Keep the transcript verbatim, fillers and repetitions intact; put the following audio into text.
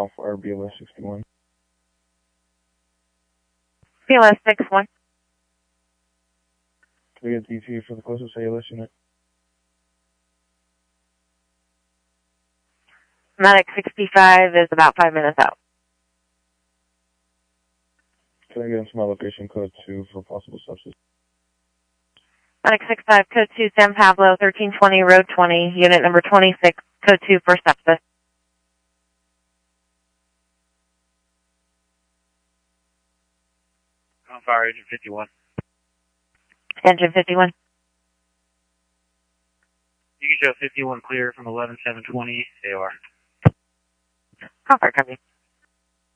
Call for B L S sixty-one. B L S sixty-one. Can we get D T for the closest A L S unit? Medic sixty-five is about five minutes out. Can I get into my location code two for possible substance? Medic sixty-five, code two, San Pablo, thirteen twenty, road twenty, unit number twenty-six, code two for sepsis. On fire, engine fifty-one. Engine fifty-one. You can show fifty-one clear from eleven seven twenty A O R. How far, copy?